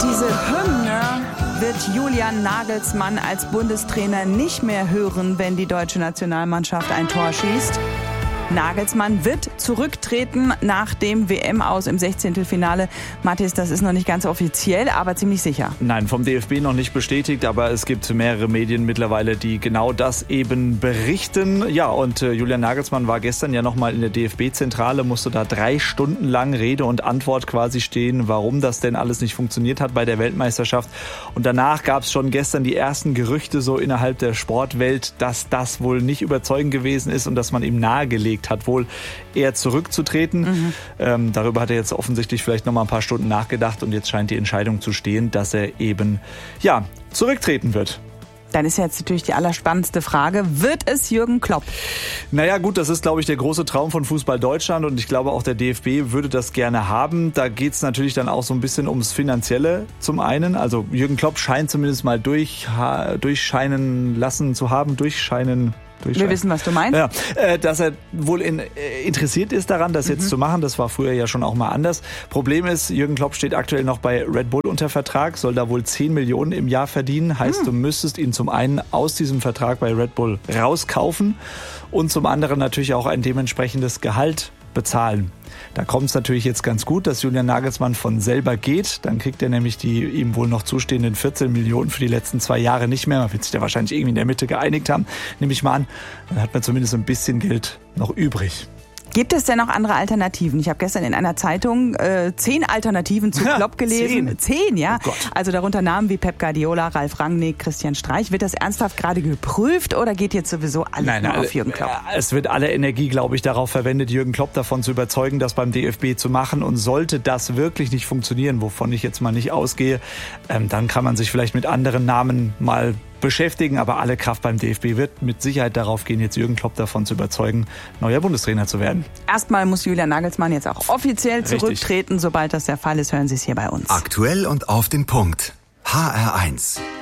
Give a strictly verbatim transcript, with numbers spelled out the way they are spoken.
Diese Hymne wird Julian Nagelsmann als Bundestrainer nicht mehr hören, wenn die deutsche Nationalmannschaft ein Tor schießt. Nagelsmann wird zurücktreten nach dem W M-Aus im Sechzehntelfinale. Mathis, das ist noch nicht ganz offiziell, aber ziemlich sicher. Nein, vom D F B noch nicht bestätigt, aber es gibt mehrere Medien mittlerweile, die genau das eben berichten. Ja, und äh, Julian Nagelsmann war gestern ja nochmal in der D F B-Zentrale, musste da drei Stunden lang Rede und Antwort quasi stehen, warum das denn alles nicht funktioniert hat bei der Weltmeisterschaft. Und danach gab es schon gestern die ersten Gerüchte so innerhalb der Sportwelt, dass das wohl nicht überzeugend gewesen ist und dass man ihm nahegelegt hat, wohl eher zurückzutreten. Mhm. Ähm, darüber hat er jetzt offensichtlich vielleicht noch mal ein paar Stunden nachgedacht und jetzt scheint die Entscheidung zu stehen, dass er eben, ja, zurücktreten wird. Dann ist jetzt natürlich die allerspannendste Frage, wird es Jürgen Klopp? Naja gut, das ist, glaube ich, der große Traum von Fußball Deutschland und ich glaube auch der D F B würde das gerne haben. Da geht es natürlich dann auch so ein bisschen ums Finanzielle zum einen. Also Jürgen Klopp scheint zumindest mal durch, durchscheinen lassen zu haben, durchscheinen Wir wissen, was du meinst. Ja, äh, dass er wohl in, äh, interessiert ist daran, das jetzt mhm. zu machen. Das war früher ja schon auch mal anders. Problem ist, Jürgen Klopp steht aktuell noch bei Red Bull unter Vertrag, soll da wohl zehn Millionen im Jahr verdienen. Heißt, mhm. du müsstest ihn zum einen aus diesem Vertrag bei Red Bull rauskaufen und zum anderen natürlich auch ein dementsprechendes Gehalt bezahlen. Da kommt es natürlich jetzt ganz gut, dass Julian Nagelsmann von selber geht. Dann kriegt er nämlich die ihm wohl noch zustehenden vierzehn Millionen für die letzten zwei Jahre nicht mehr. Man wird sich da wahrscheinlich irgendwie in der Mitte geeinigt haben, nehme ich mal an. Dann hat man zumindest ein bisschen Geld noch übrig. Gibt es denn noch andere Alternativen? Ich habe gestern in einer Zeitung äh, zehn Alternativen zu Klopp gelesen. Zehn, zehn ja. Oh also darunter Namen wie Pep Guardiola, Ralf Rangnick, Christian Streich. Wird das ernsthaft gerade geprüft oder geht jetzt sowieso alles nein, nur nein, auf Jürgen Klopp? Es wird alle Energie, glaube ich, darauf verwendet, Jürgen Klopp davon zu überzeugen, das beim D F B zu machen. Und sollte das wirklich nicht funktionieren, wovon ich jetzt mal nicht ausgehe, ähm, dann kann man sich vielleicht mit anderen Namen mal beschäftigen, aber alle Kraft beim D F B wird mit Sicherheit darauf gehen, jetzt Jürgen Klopp davon zu überzeugen, neuer Bundestrainer zu werden. Erstmal muss Julian Nagelsmann jetzt auch offiziell zurücktreten. Richtig. Sobald das der Fall ist, hören Sie es hier bei uns. Aktuell und auf den Punkt. H R eins.